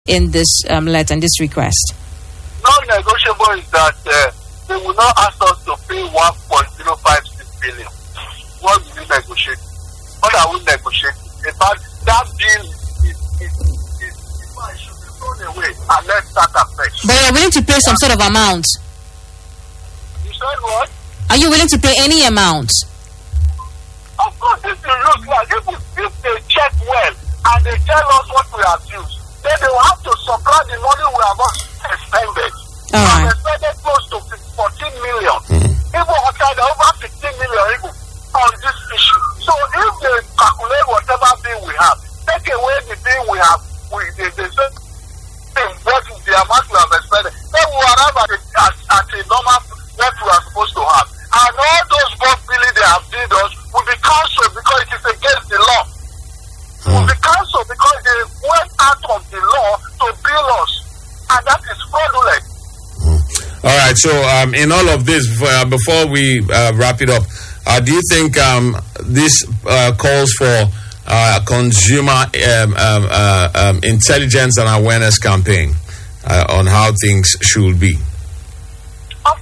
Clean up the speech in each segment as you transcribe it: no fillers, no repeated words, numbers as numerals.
in this letter and this request? Non-negotiable is that they will not ask us to pay 1.056 billion. What will you negotiate? What are we negotiating? About that bill is should be thrown away and let's start afresh. But you're willing to pay some sort of amount? You said what? Are you willing to pay any amount? Of course, if you look like if they check well and they tell us what we have used, then they will have to supply the money we have expended. All right. We have expended close to 14 million. Even outside over 15 million even on this issue. So if they calculate whatever bill we have, take away the bill we have, they say what is the amount we have expended, then we arrive at a normal what we are supposed to have. And all those bulk billing they have did us will be cancelled because it is against the law. Will be cancelled because they went out of the law to bill us, and that is fraudulent. All right. So, in all of this, before we wrap it up, do you think this calls for consumer intelligence and awareness campaign on how things should be? Of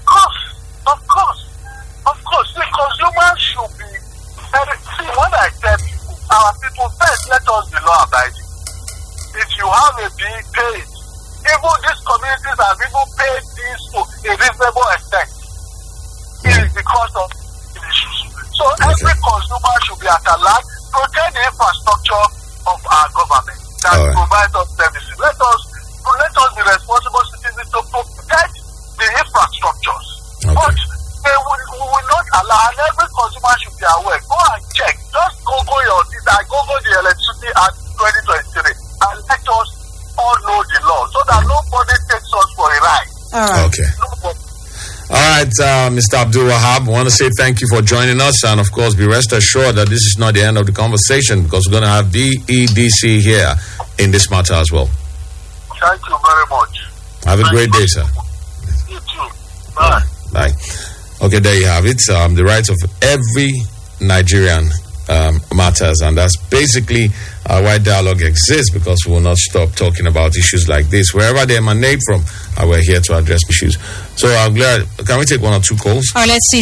course, the consumer should be. See, when I tell people, our people first, let us be law abiding. If you have a bill, pay it. Even these communities have even paid this to a reasonable extent. It is because of issues. So every consumer should be at alert, protect the infrastructure of our government that provides us services. Let us be responsible citizens to protect the infrastructures. But we will not allow, and every consumer should be aware. Go and check. Just Google the Electricity Act 2023 and let us all know the law so that nobody takes us for a ride. All right. Okay. All right, Mr. Abdul Wahab, I want to say thank you for joining us, and of course, be rest assured that this is not the end of the conversation because we're going to have BEDC here in this matter as well. Thank you very much. Have a great day, sir. You too. Bye. Bye. Okay, there you have it. The rights of every Nigerian matters, and that's basically why dialogue exists, because we will not stop talking about issues like this wherever they emanate from. We're here to address issues. So I'm glad. Can we take one or two calls? All right, let's see.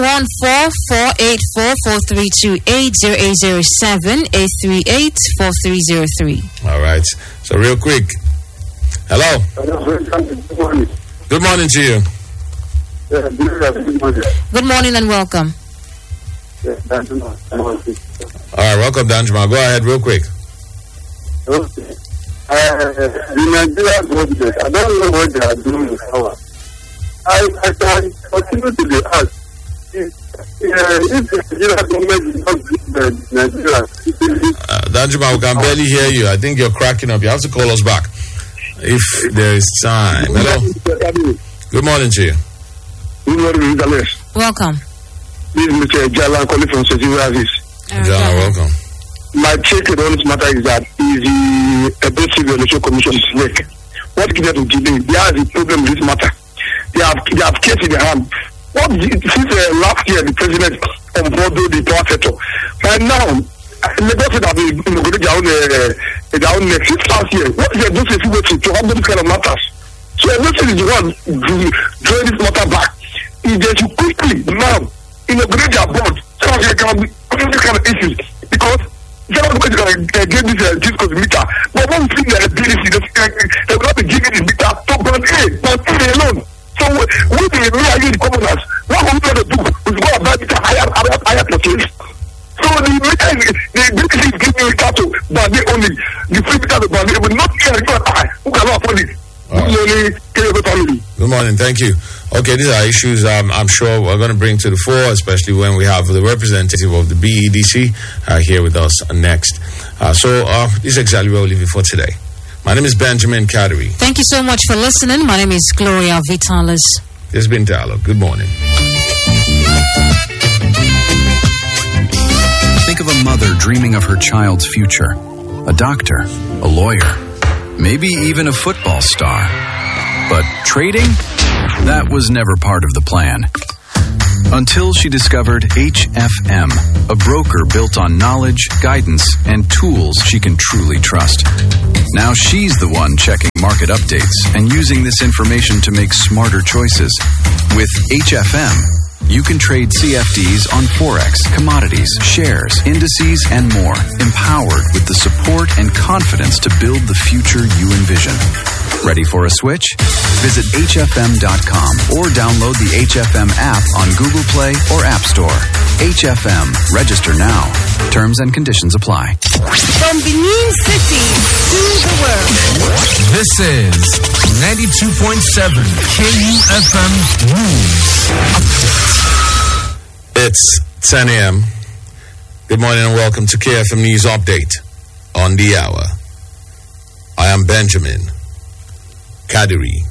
0814-484-4328, 0807-838-4303. All right. So real quick. Hello. Good morning to you. Good morning and welcome. All right, welcome, Danjuma. Go ahead real quick. Okay. The Nigerian government, I don't know what they are doing in power. I can continue to be asked if the Nigerian government is not Nigeria. Danjuma, we can barely hear you. I think you're cracking up. You have to call us back if there is time. Hello. Good morning to you. Good morning, Mr. Welcome. This is Mr. Jalan calling from Setiwavis. Jalan, welcome. My take on this matter is that the Electoral Election Commission is weak. What gives them to delay? They have a problem with this matter. They have case in their hand. Since last year, the president unbundled the power sector. Right now, Lagos State have been inaugurated their own next 6 last year. What is the difference to handle this kind of matters? So Electoral is the one drawing this matter back. If they should quickly now inaugurate their board so they can be this kind of issues, because they're not going to get this meter. But when we see the BDC, they will not be giving the meter to band A alone. So we the real commoners, what we going to do is go about it higher purchase. So the meter the BDC is giving meter to band A only. The free meter to band A will not care who cannot afford it. Good morning, thank you. Okay, these are issues I'm sure we're going to bring to the fore, especially when we have the representative of the BEDC here with us next. So this is exactly where we'll leave it for today. My name is Benjamin Kadiri. Thank you so much for listening. My name is Gloria Vitalis. This has been Dialogue. Good morning. Think of a mother dreaming of her child's future, a doctor, a lawyer, maybe even a football star. But trading? That was never part of the plan. Until she discovered HFM, a broker built on knowledge, guidance, and tools she can truly trust. Now she's the one checking market updates and using this information to make smarter choices. With HFM, you can trade CFDs on Forex, commodities, shares, indices, and more, empowered with the support and confidence to build the future you envision. Ready for a switch? Visit HFM.com or download the HFM app on Google Play or App Store. HFM. Register now. Terms and conditions apply. From Benin City to the world. This is 92.7 KUFM News Update. It's 10 a.m. Good morning and welcome to KFM News Update on the hour. I am Benjamin Kadiri.